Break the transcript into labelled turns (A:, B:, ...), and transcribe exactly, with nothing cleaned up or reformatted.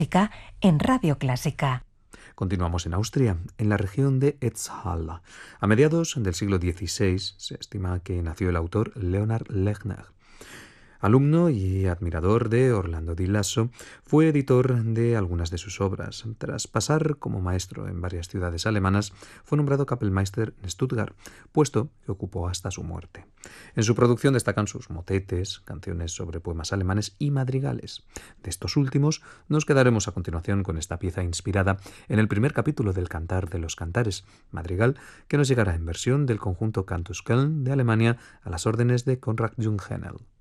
A: en Radio Clásica.
B: Continuamos en Austria, en la región de Etzhalla. A mediados del siglo dieciséis se estima que nació el autor Leonard Lechner. Alumno y admirador de Orlando Di Lasso, fue editor de algunas de sus obras. Tras pasar como maestro en varias ciudades alemanas, fue nombrado Kapellmeister en Stuttgart, puesto que ocupó hasta su muerte. En su producción destacan sus motetes, canciones sobre poemas alemanes y madrigales. De estos últimos nos quedaremos a continuación con esta pieza inspirada en el primer capítulo del Cantar de los Cantares, madrigal, que nos llegará en versión del conjunto Cantus Köln de Alemania a las órdenes de Konrad Jungheinel.